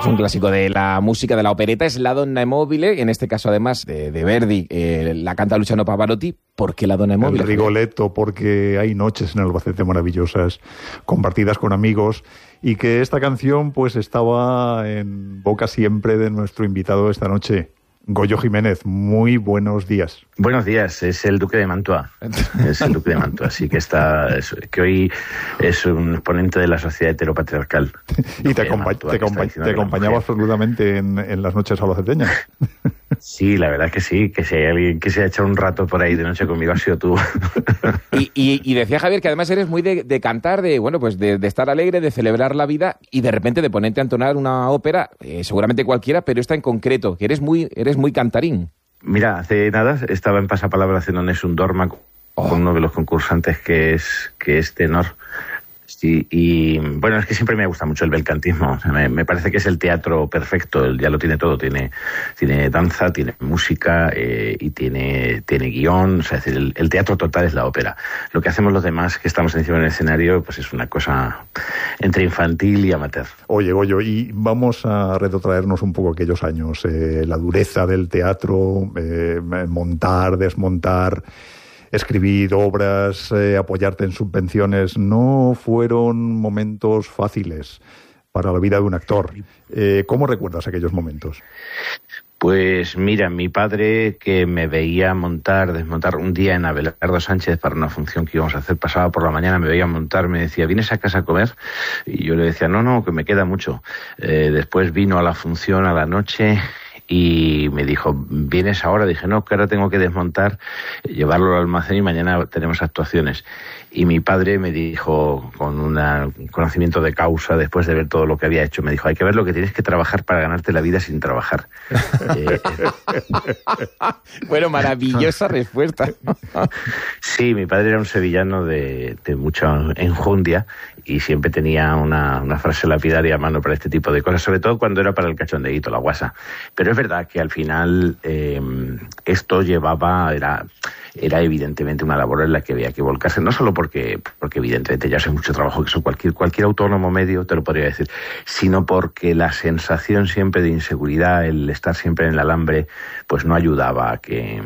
Un clásico de la música de la opereta es La Donna è mobile, en este caso además de Verdi, la canta Luciano Pavarotti. ¿Por qué La Donna è mobile? El Rigoletto, porque hay noches en Albacete maravillosas, compartidas con amigos, y que esta canción pues estaba en boca siempre de nuestro invitado esta noche, Goyo Jiménez. Muy buenos días. Buenos días, es el Duque de Mantua. Es el Duque de Mantua, así que que hoy es un exponente de la sociedad heteropatriarcal. Y te acompañaba absolutamente en las noches albaceteñas. Sí, la verdad es que sí, que si hay alguien que se ha echado un rato por ahí de noche conmigo ha sido tú. Y decía Javier que además eres muy de cantar, de estar alegre, de celebrar la vida y de repente de ponerte a entonar una ópera, seguramente cualquiera, pero esta en concreto, que eres muy cantarín. Mira, hace nada estaba en Pasapalabra haciendo un Dorma con uno de los concursantes que es tenor. Sí, y bueno, es que siempre me gusta mucho el belcantismo. O sea, me parece que es el teatro perfecto, ya lo tiene todo, tiene danza, tiene música y tiene guión. O sea, es decir, el teatro total es la ópera. Lo que hacemos los demás que estamos encima del escenario pues es una cosa entre infantil y amateur. Oye, Goyo, y vamos a retrotraernos un poco aquellos años, la dureza del teatro, montar, desmontar, escribir obras, apoyarte en subvenciones, no fueron momentos fáciles para la vida de un actor. ¿Cómo recuerdas aquellos momentos? Pues mira, mi padre, que me veía desmontar un día en Abelardo Sánchez para una función que íbamos a hacer, pasaba por la mañana, me veía montar, me decía, ¿vienes a casa a comer? Y yo le decía, no, que me queda mucho. Después vino a la función a la noche y me dijo, ¿vienes ahora? Dije, no, que ahora tengo que desmontar, llevarlo al almacén y mañana tenemos actuaciones. Y mi padre me dijo, con un conocimiento de causa, después de ver todo lo que había hecho, me dijo, hay que ver lo que tienes que trabajar para ganarte la vida sin trabajar. Bueno, maravillosa respuesta. Sí, mi padre era un sevillano de mucha enjundia y siempre tenía una frase lapidaria a mano para este tipo de cosas, sobre todo cuando era para el cachondeíto, la guasa. Pero es verdad que al final esto era evidentemente una labor en la que había que volcarse, no solo porque evidentemente ya hace mucho trabajo, que eso cualquier autónomo medio te lo podría decir, sino porque la sensación siempre de inseguridad, el estar siempre en el alambre, pues no ayudaba a que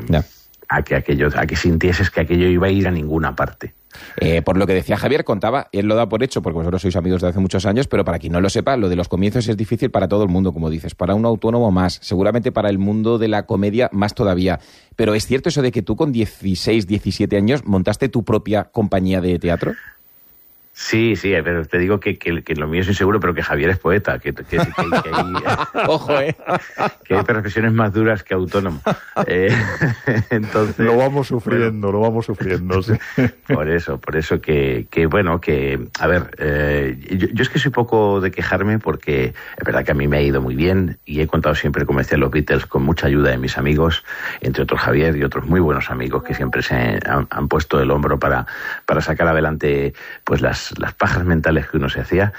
sintieses que aquello iba a ir a ninguna parte. Por lo que decía Javier, contaba, él lo da por hecho porque vosotros sois amigos de hace muchos años, pero para quien no lo sepa, lo de los comienzos es difícil para todo el mundo, como dices, para un autónomo más, seguramente para el mundo de la comedia más todavía. Pero ¿es cierto eso de que tú con 16, 17 años montaste tu propia compañía de teatro? Sí, pero te digo que lo mío es inseguro, pero que Javier es poeta, que Ojo, que hay profesiones más duras que autónomo. Entonces lo vamos sufriendo, sí. Por eso que a ver, yo es que soy poco de quejarme porque es verdad que a mí me ha ido muy bien y he contado siempre, como decían los Beatles, con mucha ayuda de mis amigos, entre otros Javier y otros muy buenos amigos que siempre se han puesto el hombro para sacar adelante pues las pajas mentales que uno se hacía,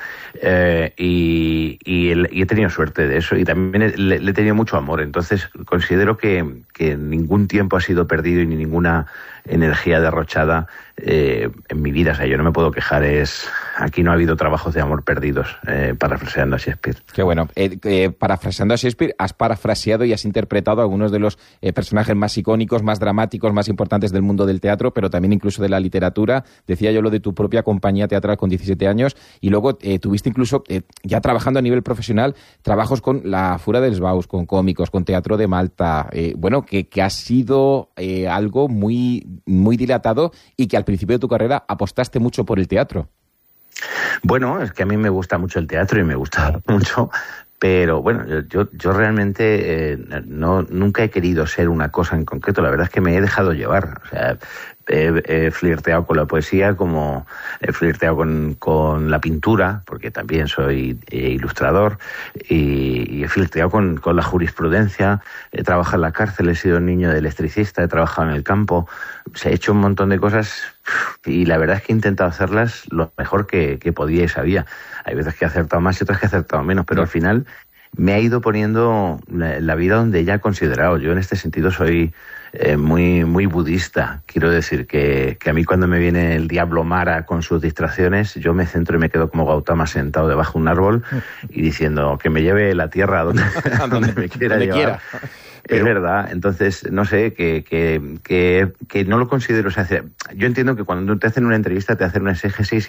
y he tenido suerte de eso y también le he tenido mucho amor. Entonces considero que ningún tiempo ha sido perdido y ni ninguna energía derrochada en mi vida. O sea, yo no me puedo quejar, aquí no ha habido trabajos de amor perdidos, parafraseando a Shakespeare. Qué bueno. Parafraseando a Shakespeare, has parafraseado y has interpretado a algunos de los personajes más icónicos, más dramáticos, más importantes del mundo del teatro, pero también incluso de la literatura. Decía yo lo de tu propia compañía teatral con 17 años y luego tuviste incluso, ya trabajando a nivel profesional, trabajos con La Fura dels Baus, con cómicos, con Teatro de Malta, que ha sido algo muy, muy dilatado y que al principio de tu carrera apostaste mucho por el teatro. Bueno, es que a mí me gusta mucho el teatro y me gusta mucho, pero bueno, yo realmente nunca he querido ser una cosa en concreto. La verdad es que me he dejado llevar. O sea, he flirteado con la poesía, como he flirteado con la pintura, porque también soy ilustrador, y he flirteado con la jurisprudencia. He trabajado en la cárcel, he sido niño de electricista, he trabajado en el campo. Se ha hecho un montón de cosas y la verdad es que he intentado hacerlas lo mejor que podía y sabía. Hay veces que he acertado más y otras que he acertado menos, pero al final me ha ido poniendo la vida donde ella ha considerado. Yo en este sentido soy muy, muy budista. Quiero decir que a mí cuando me viene el diablo Mara con sus distracciones, yo me centro y me quedo como Gautama sentado debajo de un árbol y diciendo que me lleve la tierra a donde me quiera llevar. Es verdad, entonces, no sé, que no lo considero... O sea, yo entiendo que cuando te hacen una entrevista te hacen un exégesis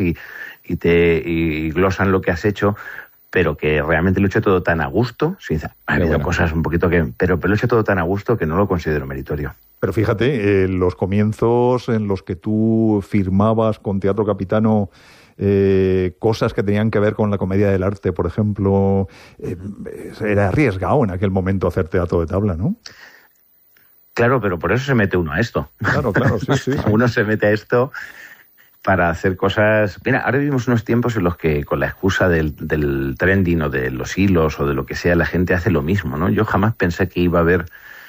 y glosan lo que has hecho, pero que realmente lo he hecho todo tan a gusto, ha habido cosas un poquito pero lo he hecho todo tan a gusto que no lo considero meritorio. Pero fíjate, los comienzos en los que tú firmabas con Teatro Capitano cosas que tenían que ver con la comedia del arte, por ejemplo, era arriesgado en aquel momento hacer teatro de tabla, ¿no? Claro, pero por eso se mete uno a esto. Claro, sí. Uno se mete a esto para hacer cosas... Mira, ahora vivimos unos tiempos en los que con la excusa del trending o de los hilos o de lo que sea, la gente hace lo mismo, ¿no? Yo jamás pensé que iba a haber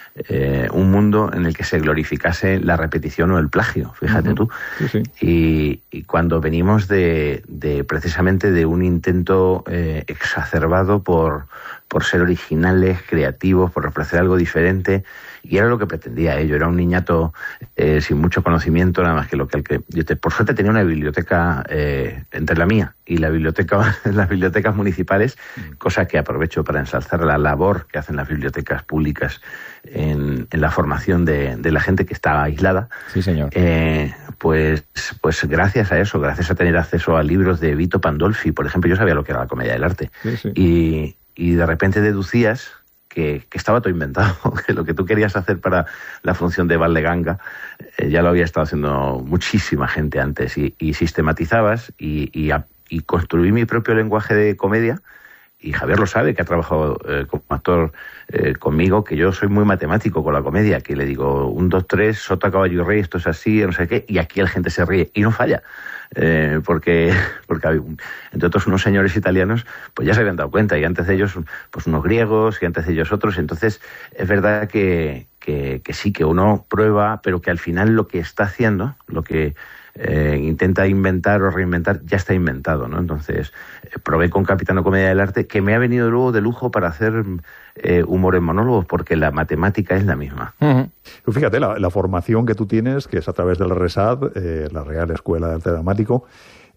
un mundo en el que se glorificase la repetición o el plagio, fíjate tú. Sí. Y cuando venimos de precisamente de un intento exacerbado por ser originales, creativos, por ofrecer algo diferente, y era lo que pretendía. Yo era un niñato sin mucho conocimiento, nada más que lo que por suerte tenía una biblioteca entre la mía y las bibliotecas municipales, cosa que aprovecho para ensalzar la labor que hacen las bibliotecas públicas en la formación de la gente que está aislada. Sí, señor. Pues gracias a eso, gracias a tener acceso a libros de Vito Pandolfi, por ejemplo, yo sabía lo que era la comedia del arte. Sí. Y de repente deducías que estaba todo inventado, que lo que tú querías hacer para la función de Valleganga ya lo había estado haciendo muchísima gente antes, y sistematizabas y construí mi propio lenguaje de comedia. Y Javier lo sabe, que ha trabajado como actor conmigo, que yo soy muy matemático con la comedia, que le digo 1, 2, 3, sota, caballo y rey, esto es así, no sé qué, y aquí la gente se ríe y no falla. Porque entre otros unos señores italianos pues ya se habían dado cuenta, y antes de ellos pues unos griegos, y antes de ellos otros. Entonces es verdad que sí, que uno prueba, pero que al final lo que está haciendo, lo que intenta inventar o reinventar, ya está inventado, ¿no? Entonces probé con Capitano Comedia del Arte, que me ha venido luego de lujo para hacer humor en monólogos, porque la matemática es la misma. Uh-huh. Fíjate, la formación que tú tienes, que es a través de la RESAD, la Real Escuela de Arte Dramático,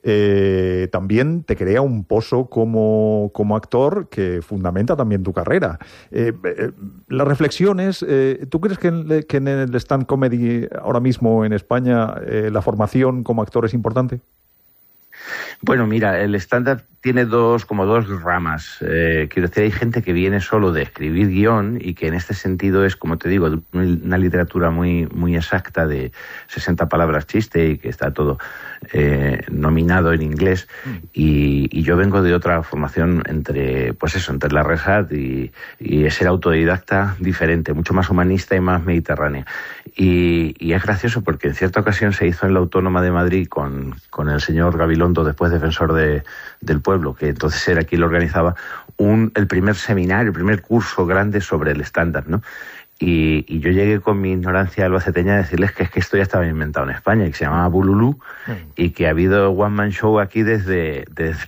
también te crea un pozo como actor que fundamenta también tu carrera. Las reflexiones, ¿tú crees que en el stand comedy ahora mismo en España la formación como actor es importante? Bueno, mira, el stand-up tiene como dos ramas. Quiero decir, hay gente que viene solo de escribir guión y que en este sentido es, como te digo, una literatura muy, muy exacta de 60 palabras chiste, y que está todo nominado en inglés. Y yo vengo de otra formación entre la RESAD y ser autodidacta diferente, mucho más humanista y más mediterránea. Y es gracioso porque en cierta ocasión se hizo en la Autónoma de Madrid con el señor Gabilondo, después defensor del pueblo, que entonces era quien lo organizaba, el primer seminario, el primer curso grande sobre el stand-up, ¿no? Y yo llegué con mi ignorancia albaceteña a decirles que es que esto ya estaba inventado en España y que se llamaba Bululú, y que ha habido one man show aquí desde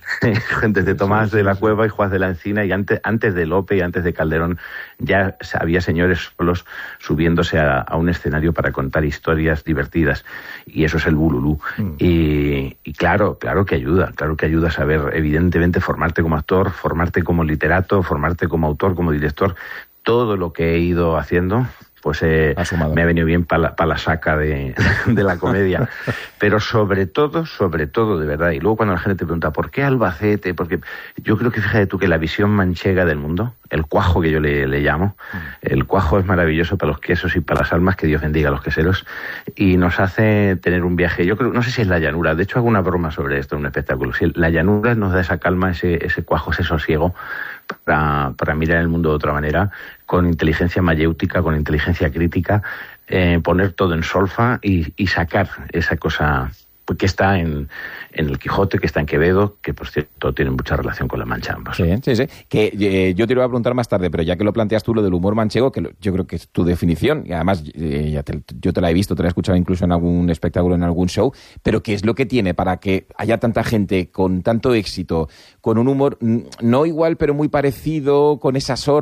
Tomás de la Cueva y Juan de la Encina, y antes de Lope y antes de Calderón ya había señores solos subiéndose a un escenario para contar historias divertidas, y eso es el Bululú. Y claro que ayuda a saber, evidentemente, formarte como actor, formarte como literato, formarte como autor, como director. Todo lo que he ido haciendo pues me ha venido bien para la saca de la comedia. Pero sobre todo, de verdad, y luego cuando la gente te pregunta ¿por qué Albacete? Porque yo creo que, fíjate tú, que la visión manchega del mundo, el cuajo que yo le llamo, el cuajo es maravilloso para los quesos y para las almas, que Dios bendiga a los queseros, y nos hace tener un viaje. Yo creo, no sé si es la llanura, de hecho hago una broma sobre esto en un espectáculo. Si la llanura nos da esa calma, ese cuajo, ese sosiego para mirar el mundo de otra manera, con inteligencia mayéutica, con inteligencia crítica, poner todo en solfa y sacar esa cosa que está en el Quijote, que está en Quevedo, que por cierto tienen mucha relación con la Mancha ambos. Sí. Que yo te lo voy a preguntar más tarde, pero ya que lo planteas tú, lo del humor manchego, que yo creo que es tu definición, y además yo te la he visto, te la he escuchado incluso en algún espectáculo, en algún show, pero ¿qué es lo que tiene para que haya tanta gente con tanto éxito, con un humor no igual pero muy parecido, con esa sorna?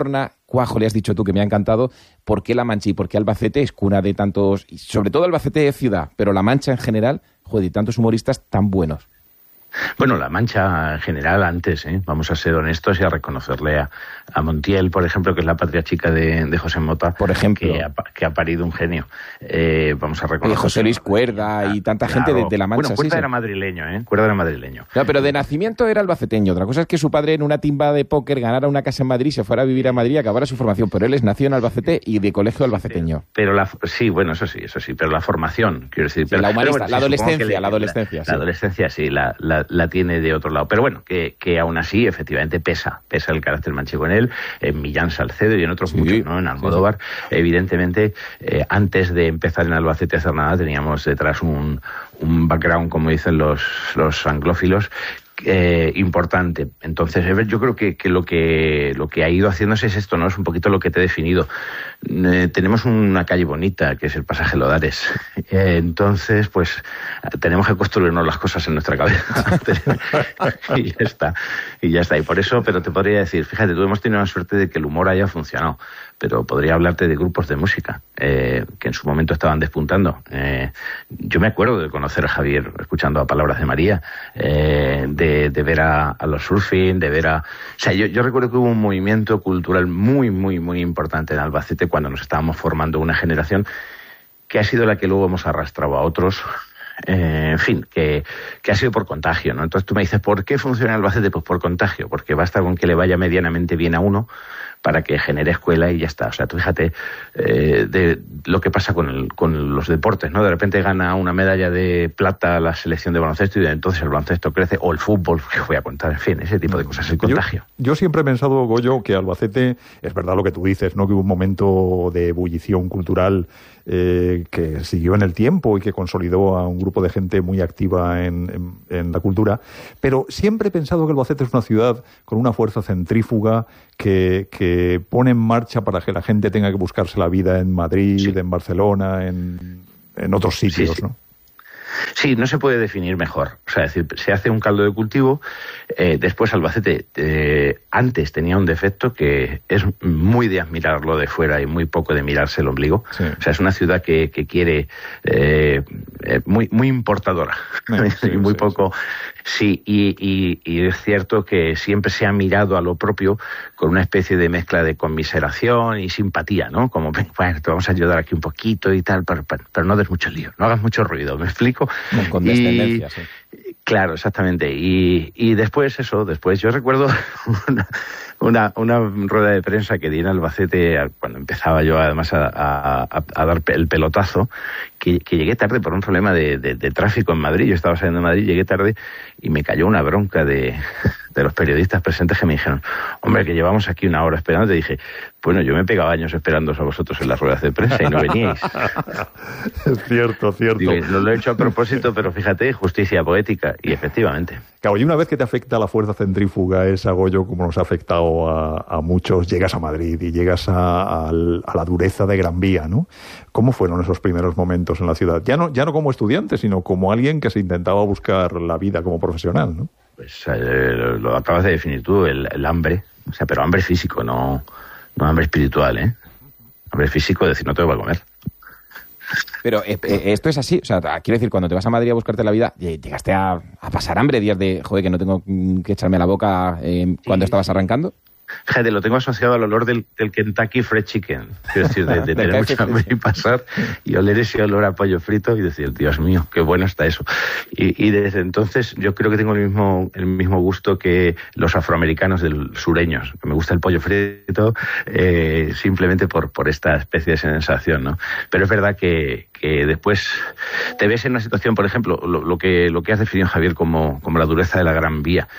cuajo le has dicho tú que me ha encantado. ¿Por qué La Mancha y por qué Albacete es cuna de tantos, y sobre todo Albacete de ciudad, pero La Mancha en general, joder, y tantos humoristas tan buenos? Bueno, La Mancha en general antes, vamos a ser honestos y a reconocerle a Montiel, por ejemplo, que es la patria chica de José Mota, por ejemplo, que ha parido un genio. Vamos a reconocer. José Luis Cuerda y tanta gente de La Mancha. Bueno, Cuerda era madrileño, Cuerda era madrileño. No, pero de nacimiento era albaceteño. Otra cosa es que su padre en una timba de póker ganara una casa en Madrid, se fuera a vivir a Madrid y acabara su formación. Pero él nació en Albacete y de colegio albaceteño. Pero sí, bueno, eso sí. Pero la formación, quiero decir. Pero, la humanista, la adolescencia, La adolescencia sí, la tiene de otro lado. Pero bueno, que aún así, efectivamente, pesa el carácter manchego en él, en Millán Salcedo y en otros muchos, ¿no? En Almodóvar. Sí. Evidentemente, antes de empezar en Albacete a hacer nada, teníamos detrás un background, como dicen los anglófilos, importante. Entonces, yo creo que lo que ha ido haciéndose es esto, ¿no? Es un poquito lo que te he definido. Tenemos una calle bonita, que es el Pasaje Lodares. Entonces, pues, tenemos que construirnos las cosas en nuestra cabeza. Y ya está. Y por eso, pero te podría decir, fíjate, tú hemos tenido la suerte de que el humor haya funcionado, pero podría hablarte de grupos de música que en su momento estaban despuntando. Yo me acuerdo de conocer a Javier escuchando a Palabras de María, de ver a los Surfing, de ver a... O sea, yo recuerdo que hubo un movimiento cultural muy, muy, muy importante en Albacete cuando nos estábamos formando una generación que ha sido la que luego hemos arrastrado a otros. En fin, que ha sido por contagio, ¿no? Entonces tú me dices, ¿por qué funciona Albacete? Pues por contagio, porque basta con que le vaya medianamente bien a uno para que genere escuela y ya está. O sea, tú fíjate de lo que pasa con los deportes, ¿no? De repente gana una medalla de plata la selección de baloncesto y entonces el baloncesto crece, o el fútbol, que voy a contar, en fin, ese tipo de cosas, el contagio. Yo siempre he pensado, Goyo, que Albacete, es verdad lo que tú dices, ¿no? Que hubo un momento de ebullición cultural que siguió en el tiempo y que consolidó a un grupo de gente muy activa en la cultura, pero siempre he pensado que Albacete es una ciudad con una fuerza centrífuga que pone en marcha para que la gente tenga que buscarse la vida en Madrid, sí, en Barcelona, en otros sitios, sí. ¿No? Sí, no se puede definir mejor. O sea, es decir, se hace un caldo de cultivo. Después Albacete antes tenía un defecto que es muy de admirarlo de fuera y muy poco de mirarse el ombligo. Sí. O sea, es una ciudad que quiere muy importadora. Sí, muy poco. Sí, y es cierto que siempre se ha mirado a lo propio con una especie de mezcla de conmiseración y simpatía, ¿no? Como, bueno, te vamos a ayudar aquí un poquito y tal, pero no des mucho lío, no hagas mucho ruido, ¿me explico? Con descendencia, sí. Claro, exactamente. Y después yo recuerdo una rueda de prensa que di en Albacete cuando empezaba yo además a dar el pelotazo, que llegué tarde por un problema de tráfico en Madrid. Yo estaba saliendo de Madrid, llegué tarde y me cayó una bronca de los periodistas presentes que me dijeron, hombre, que llevamos aquí una hora esperando. Te dije, bueno, yo me pegaba años esperándoos a vosotros en las ruedas de prensa y no veníais. Es cierto. Digo, no lo he hecho a propósito, pero fíjate, justicia poética. Y efectivamente. Claro, y una vez que te afecta la fuerza centrífuga esa, Goyo, como nos ha afectado a muchos, llegas a Madrid y llegas a la dureza de Gran Vía, ¿no? ¿Cómo fueron esos primeros momentos en la ciudad? Ya no como estudiante, sino como alguien que se intentaba buscar la vida como profesional, ¿no? Pues lo acabas de definir tú, el hambre. O sea, pero hambre físico, no hambre espiritual, ¿eh? Hambre físico, es decir, no tengo para comer. Pero esto es así, o sea, quiero decir, cuando te vas a Madrid a buscarte la vida, ¿llegaste a pasar hambre, días de, joder, que no tengo que echarme a la boca cuando estabas arrancando? Fíjate, lo tengo asociado al olor del Kentucky Fried Chicken. Quiero decir, de tener mucha hambre y pasar y oler ese olor a pollo frito y decir, Dios mío, qué bueno está eso. Y desde entonces yo creo que tengo el mismo gusto que los afroamericanos sureños. Me gusta el pollo frito simplemente por esta especie de sensación, ¿no? Pero es verdad que después te ves en una situación, por ejemplo, lo que has definido, Javier, como la dureza de la Gran Vía.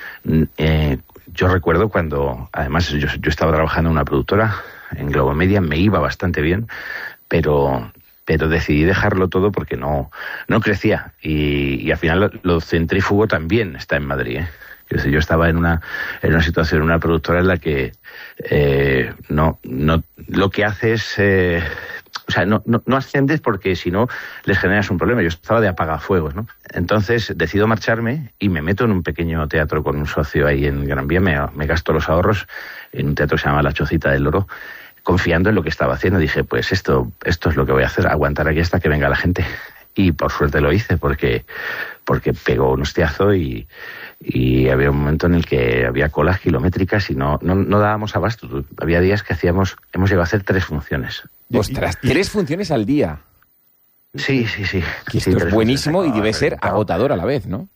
Yo recuerdo cuando, además, yo estaba trabajando en una productora, en Globomedia, me iba bastante bien, pero decidí dejarlo todo porque no crecía. Y al final lo centrífugo también está en Madrid, ¿eh? Es decir, yo estaba en una situación, en una productora en la que lo que hace es O sea, no asciendes porque si no les generas un problema. Yo estaba de apagafuegos, ¿no? Entonces decido marcharme y me meto en un pequeño teatro con un socio ahí en Gran Vía. Me gasto los ahorros en un teatro que se llama La Chocita del Loro, confiando en lo que estaba haciendo. Dije, pues esto es lo que voy a hacer, aguantar aquí hasta que venga la gente. Y por suerte lo hice porque pegó un hostiazo y había un momento en el que había colas kilométricas y no dábamos abasto. Había días que hemos llegado a hacer 3 funciones. ¡Ostras! 3 funciones al día. Sí. Que esto es buenísimo y debe ser agotador a la vez, ¿no?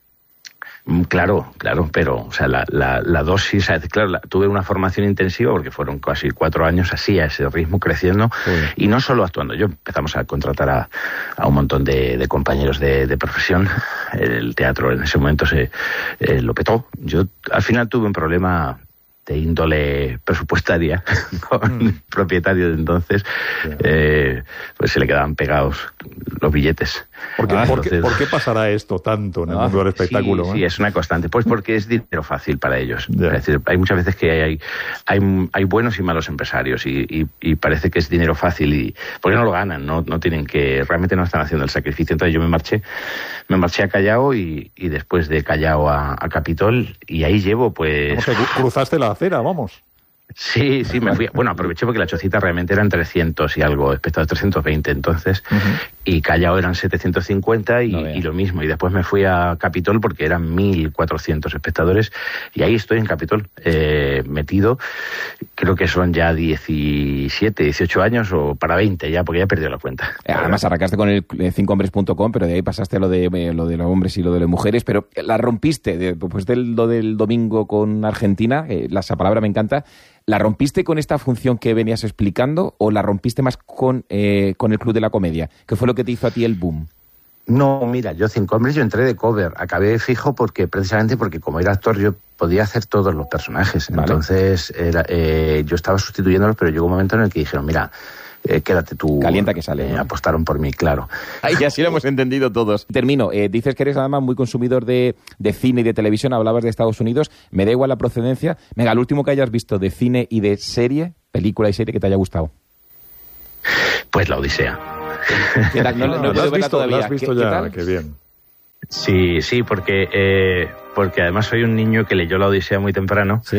Claro, pero, o sea, la dosis, claro, tuve una formación intensiva porque fueron casi 4 años así, a ese ritmo, creciendo, y no solo actuando. Yo empezamos a contratar a un montón de compañeros de profesión. El teatro en ese momento lo petó. Yo al final tuve un problema de índole presupuestaria con el propietario de entonces, pues se le quedaban pegados los billetes. ¿Por qué pasará esto tanto en el mundo del espectáculo? Sí, es una constante. Pues porque es dinero fácil para ellos. Es decir, hay muchas veces que hay buenos y malos empresarios y parece que es dinero fácil porque no lo ganan, no tienen que, realmente no están haciendo el sacrificio. Entonces yo me marché a Callao y después de Callao a Capitol, y ahí llevo pues... Cruzaste la acera, vamos. Sí, me fui. Bueno, aproveché porque La Chocita realmente eran 300 y algo, espectadores 320 entonces, y Callao eran 750 y lo mismo. Y después me fui a Capitol porque eran 1.400 espectadores y ahí estoy en Capitol, metido. Creo que son ya 17, 18 años o para 20 ya, porque ya he perdido la cuenta. Además arrancaste con el 5hombres.com, pero de ahí pasaste a lo de los hombres y lo de las mujeres, pero la rompiste después de lo del domingo con Argentina, esa palabra me encanta. ¿La rompiste con esta función que venías explicando o la rompiste más con el Club de la Comedia? ¿Qué fue lo que te hizo a ti el boom? No, mira, yo 5 hombres yo entré de cover, acabé fijo precisamente porque como era actor yo podía hacer todos los personajes. Vale. Entonces yo estaba sustituyéndolos, pero llegó un momento en el que dijeron, mira, quédate tú. Calienta que sale, ¿no? Apostaron por mí, claro. Ay, ya sí lo hemos entendido todos. Termino. Dices que eres además muy consumidor de cine y de televisión. Hablabas de Estados Unidos. Me da igual la procedencia. Venga, el último que hayas visto de cine y de serie, película y serie que te haya gustado. Pues La Odisea. No lo has visto todavía. ¿Lo has visto ya? Qué bien. Sí, porque además soy un niño que leyó La Odisea muy temprano, ¿sí?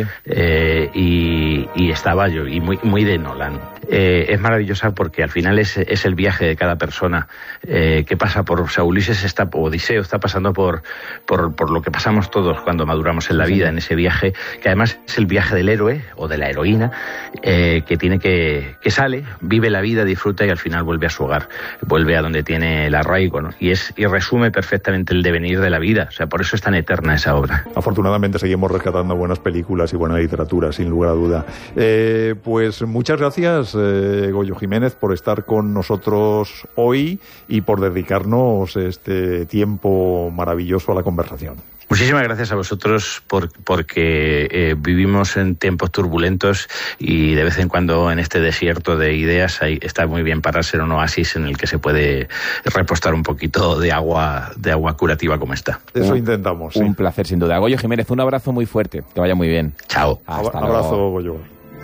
Y estaba yo, y muy de Nolan. Es maravillosa porque al final es el viaje de cada persona que pasa por... O sea, Odiseo está pasando por lo que pasamos todos cuando maduramos en la vida, en ese viaje, que además es el viaje del héroe o de la heroína, que sale, vive la vida, disfruta y al final vuelve a su hogar, vuelve a donde tiene el arraigo, ¿no? Y resume perfectamente el devenir de la vida. O sea, por eso es tan eterna esa obra. Afortunadamente seguimos rescatando buenas películas y buena literatura, sin lugar a duda. Pues muchas gracias, Goyo Jiménez, por estar con nosotros hoy y por dedicarnos este tiempo maravilloso a la conversación. Muchísimas gracias a vosotros porque vivimos en tiempos turbulentos y de vez en cuando en este desierto de ideas está muy bien pararse en un oasis en el que se puede repostar un poquito de agua curativa como esta. Eso intentamos. Un placer sin duda. Goyo Jiménez, un abrazo muy fuerte. Que vaya muy bien. Chao. Hasta abrazo, luego. Goyo.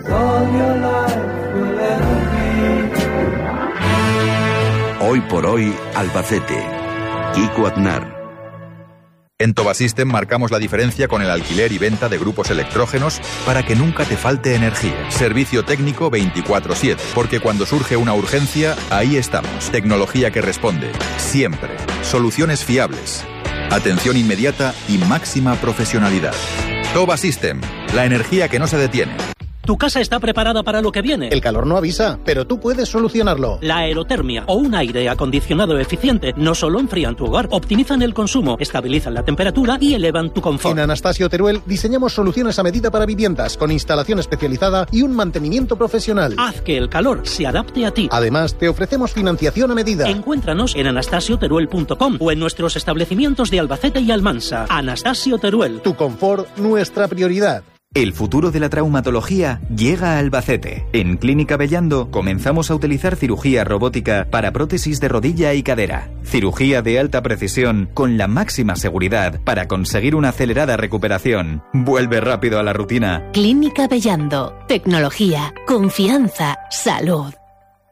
Hoy por hoy, Albacete. Kiko Aznar. En Tobasystem marcamos la diferencia con el alquiler y venta de grupos electrógenos para que nunca te falte energía. Servicio técnico 24/7, porque cuando surge una urgencia, ahí estamos. Tecnología que responde, siempre. Soluciones fiables. Atención inmediata y máxima profesionalidad. Tobasystem, la energía que no se detiene. Tu casa está preparada para lo que viene. El calor no avisa, pero tú puedes solucionarlo. La aerotermia o un aire acondicionado eficiente no solo enfrían tu hogar, optimizan el consumo, estabilizan la temperatura y elevan tu confort. En Anastasio Teruel diseñamos soluciones a medida para viviendas, con instalación especializada y un mantenimiento profesional. Haz que el calor se adapte a ti. Además, te ofrecemos financiación a medida. Encuéntranos en anastasioteruel.com o en nuestros establecimientos de Albacete y Almansa. Anastasio Teruel. Tu confort, nuestra prioridad. El futuro de la traumatología llega a Albacete. En Clínica Bellando comenzamos a utilizar cirugía robótica para prótesis de rodilla y cadera. Cirugía de alta precisión con la máxima seguridad para conseguir una acelerada recuperación. Vuelve rápido a la rutina. Clínica Bellando. Tecnología, confianza, salud.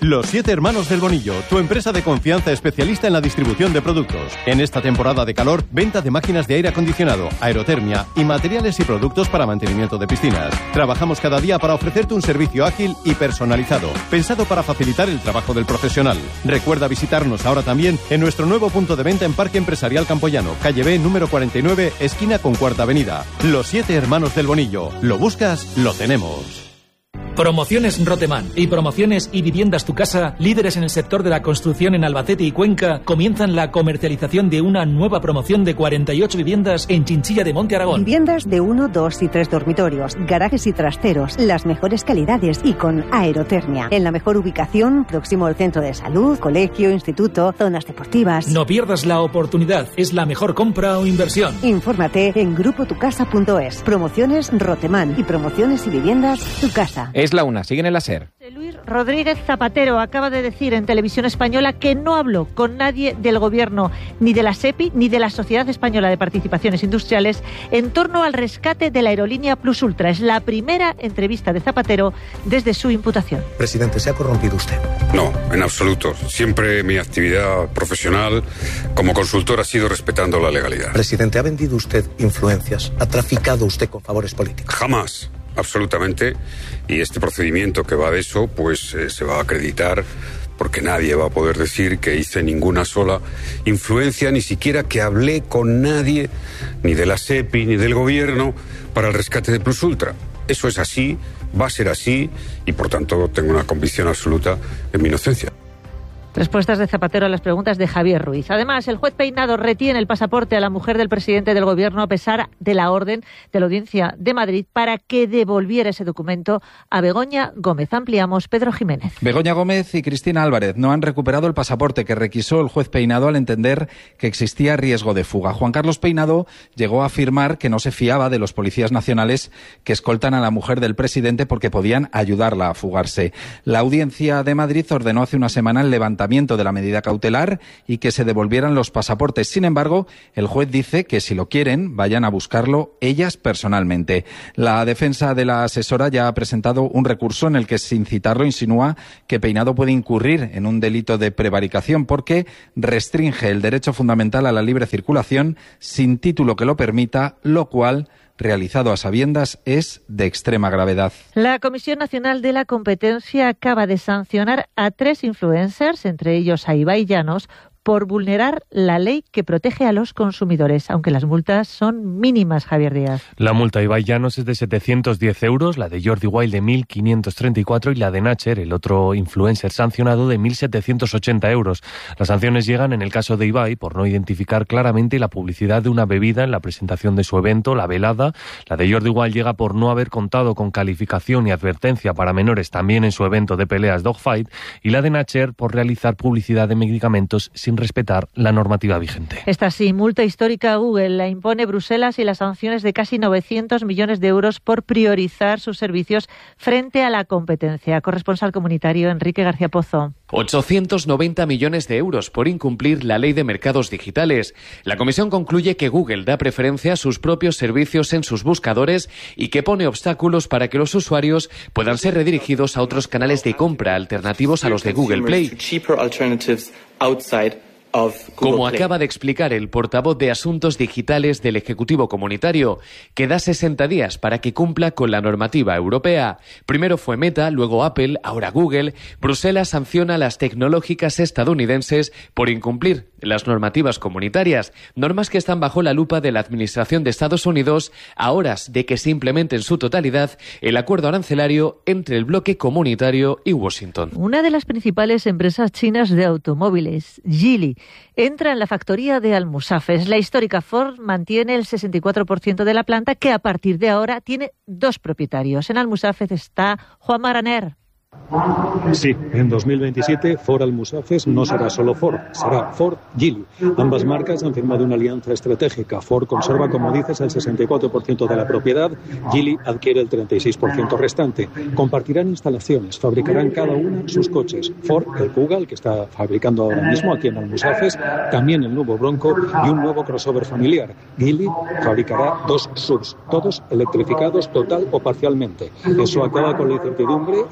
Los 7 Hermanos del Bonillo, tu empresa de confianza especialista en la distribución de productos. En esta temporada de calor, venta de máquinas de aire acondicionado, aerotermia y materiales y productos para mantenimiento de piscinas. Trabajamos cada día para ofrecerte un servicio ágil y personalizado, pensado para facilitar el trabajo del profesional. Recuerda visitarnos ahora también en nuestro nuevo punto de venta en Parque Empresarial Campoyano, calle B, número 49, esquina con Cuarta Avenida. Los 7 Hermanos del Bonillo. ¿Lo buscas? Lo tenemos. Promociones Roteman y Promociones y Viviendas Tu Casa, líderes en el sector de la construcción en Albacete y Cuenca, comienzan la comercialización de una nueva promoción de 48 viviendas en Chinchilla de Monte Aragón. Viviendas de 1, 2 y 3 dormitorios, garajes y trasteros, las mejores calidades y con aerotermia. En la mejor ubicación, próximo al centro de salud, colegio, instituto, zonas deportivas. No pierdas la oportunidad, es la mejor compra o inversión. Infórmate en grupotucasa.es. Promociones Roteman y Promociones y Viviendas Tu Casa. Es la una, siguen en la SER. Luis Rodríguez Zapatero acaba de decir en Televisión Española que no habló con nadie del gobierno, ni de la SEPI, ni de la Sociedad Española de Participaciones Industriales en torno al rescate de la aerolínea Plus Ultra. Es la primera entrevista de Zapatero desde su imputación. Presidente, ¿se ha corrompido usted? No, en absoluto. Siempre mi actividad profesional como consultor ha sido respetando la legalidad. Presidente, ¿ha vendido usted influencias? ¿Ha traficado usted con favores políticos? Jamás. Absolutamente, y este procedimiento que va de eso, pues se va a acreditar porque nadie va a poder decir que hice ninguna sola influencia, ni siquiera que hablé con nadie, ni de la SEPI, ni del gobierno, para el rescate de Plus Ultra. Eso es así, va a ser así, y por tanto tengo una convicción absoluta en mi inocencia. Respuestas de Zapatero a las preguntas de Javier Ruiz. Además, el juez Peinado retiene el pasaporte a la mujer del presidente del Gobierno a pesar de la orden de la Audiencia de Madrid para que devolviera ese documento a Begoña Gómez. Ampliamos, Pedro Jiménez. Begoña Gómez y Cristina Álvarez no han recuperado el pasaporte que requisó el juez Peinado al entender que existía riesgo de fuga. Juan Carlos Peinado llegó a afirmar que no se fiaba de los policías nacionales que escoltan a la mujer del presidente porque podían ayudarla a fugarse. La Audiencia de Madrid ordenó hace una semana el levantamiento de la medida cautelar y que se devolvieran los pasaportes. Sin embargo, el juez dice que si lo quieren, vayan a buscarlo ellas personalmente. La defensa de la asesora ya ha presentado un recurso en el que, sin citarlo, insinúa que Peinado puede incurrir en un delito de prevaricación porque restringe el derecho fundamental a la libre circulación sin título que lo permita, lo cual, realizado a sabiendas, es de extrema gravedad. La Comisión Nacional de la Competencia acaba de sancionar a 3 influencers, entre ellos a Ibai Llanos, por vulnerar la ley que protege a los consumidores, aunque las multas son mínimas, Javier Díaz. La multa de Ibai Llanos es de 710 euros, la de Jordi Wild de 1.534 y la de Nacher, el otro influencer sancionado, de 1.780 euros. Las sanciones llegan en el caso de Ibai por no identificar claramente la publicidad de una bebida en la presentación de su evento, la velada. La de Jordi Wild llega por no haber contado con calificación y advertencia para menores también en su evento de peleas Dogfight, y la de Nacher por realizar publicidad de medicamentos sin respetar la normativa vigente. Esta sí, multa histórica a Google la impone Bruselas y las sanciones de casi 900 millones de euros por priorizar sus servicios frente a la competencia. Corresponsal comunitario Enrique García Pozo. 890 millones de euros por incumplir la ley de mercados digitales. La comisión concluye que Google da preferencia a sus propios servicios en sus buscadores y que pone obstáculos para que los usuarios puedan ser redirigidos a otros canales de compra alternativos a los de Google Play. Como acaba de explicar el portavoz de Asuntos Digitales del Ejecutivo Comunitario, que da 60 días para que cumpla con la normativa europea. Primero fue Meta, luego Apple, ahora Google. Bruselas sanciona a las tecnológicas estadounidenses por incumplir las normativas comunitarias, normas que están bajo la lupa de la Administración de Estados Unidos a horas de que se implemente en su totalidad el acuerdo arancelario entre el bloque comunitario y Washington. Una de las principales empresas chinas de automóviles, Geely, entra en la factoría de Almusafes. La histórica Ford mantiene el 64% de la planta, que a partir de ahora tiene 2 propietarios. En Almusafes está Juan Maraner. Sí, en 2027 Ford Almusafes no será solo Ford, será Ford Geely. Ambas marcas han firmado una alianza estratégica. Ford conserva, como dices, el 64% de la propiedad, Geely adquiere el 36% restante. Compartirán instalaciones, fabricarán cada una sus coches. Ford, el Kuga, el que está fabricando ahora mismo aquí en Almusafes, también el nuevo Bronco y un nuevo crossover familiar. Geely fabricará 2 SUVs, todos electrificados total o parcialmente. Eso acaba con la incertidumbre y garantiza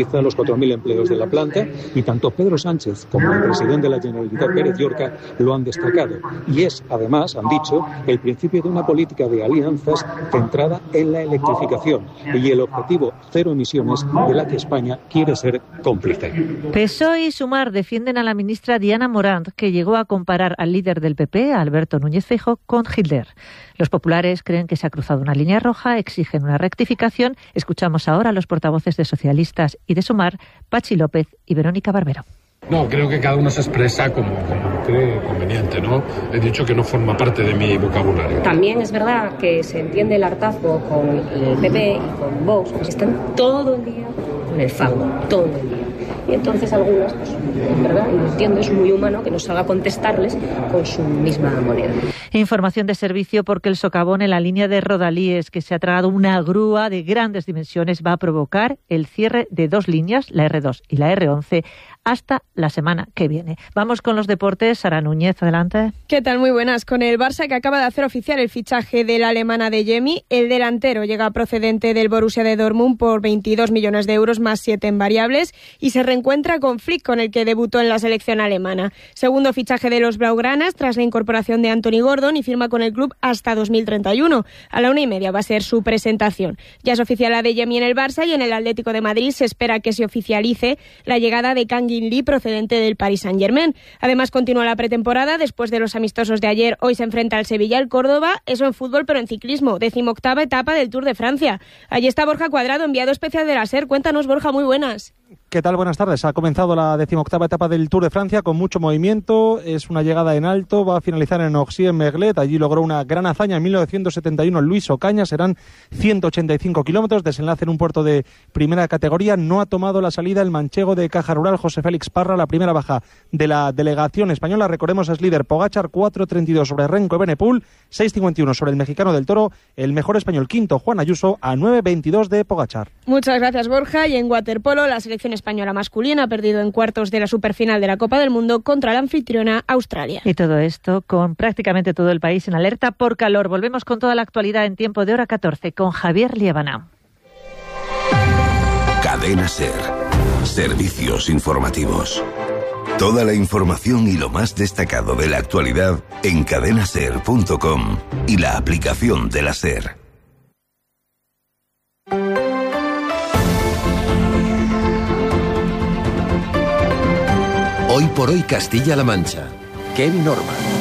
garantiza los 4.000 empleos de la planta, y tanto Pedro Sánchez como el presidente de la Generalitat, Pérez Llorca, lo han destacado. Y es, además, han dicho, el principio de una política de alianzas centrada en la electrificación y el objetivo cero emisiones de la que España quiere ser cómplice. PSOE y Sumar defienden a la ministra Diana Morant, que llegó a comparar al líder del PP, Alberto Núñez Feijóo, con Hitler. Los populares creen que se ha cruzado una línea roja, exigen una rectificación. Escuchamos ahora a los portavoces de Socialistas y de Sumar, Pachi López y Verónica Barbero. No, creo que cada uno se expresa como cree conveniente, ¿no? He dicho que no forma parte de mi vocabulario. También es verdad que se entiende el hartazgo con el PP y con Vox, pues están todo el día con el fango, todo el día. Y entonces algunos, pues, es verdad, y lo entiendo, es muy humano que no salga a contestarles con su misma moneda. Información de servicio, porque el socavón en la línea de Rodalíes, que se ha tragado una grúa de grandes dimensiones, va a provocar el cierre de 2 líneas, la R2 y la R11, hasta la semana que viene. Vamos con los deportes. Sara Núñez, adelante. ¿Qué tal? Muy buenas. Con el Barça, que acaba de hacer oficial el fichaje de la alemana Adeyemi, el delantero llega procedente del Borussia de Dortmund por 22 millones de euros más 7 en variables y se reencuentra con Flick, con el que debutó en la selección alemana. Segundo fichaje de los blaugranas tras la incorporación de Anthony Gordon, y firma con el club hasta 2031. A la 1:30 va a ser su presentación. Ya es oficial Adeyemi en el Barça, y en el Atlético de Madrid se espera que se oficialice la llegada de Kang In Lee, procedente del Paris Saint-Germain. Además, continúa la pretemporada. Después de los amistosos de ayer, hoy se enfrenta al Sevilla al Córdoba. Eso en fútbol, pero en ciclismo. 18ª etapa del Tour de Francia. Allí está Borja Cuadrado, enviado especial de la SER. Cuéntanos, Borja, muy buenas. ¿Qué tal? Buenas tardes. Ha comenzado la 18ª etapa del Tour de Francia con mucho movimiento. Es una llegada en alto. Va a finalizar en Orchies-Merlet. Allí logró una gran hazaña en 1971 Luis Ocaña. Serán 185 kilómetros. Desenlace en un puerto de primera categoría. No ha tomado la salida el manchego de Caja Rural, José Félix Parra, la primera baja de la delegación española. Recordemos, es líder Pogačar, 4.32 sobre Renko Evenepoel, 6.51 sobre el mexicano del Toro. El mejor español quinto, Juan Ayuso, a 9.22 de Pogačar. Muchas gracias, Borja. Y en waterpolo, la selección española masculina ha perdido en cuartos de la superfinal de la Copa del Mundo contra la anfitriona Australia. Y todo esto con prácticamente todo el país en alerta por calor. Volvemos con toda la actualidad en tiempo de hora 14 con Javier Liébana. Cadena SER. Servicios informativos. Toda la información y lo más destacado de la actualidad en cadenaser.com y la aplicación de la SER. Hoy por hoy Castilla-La Mancha. Kevin Norman.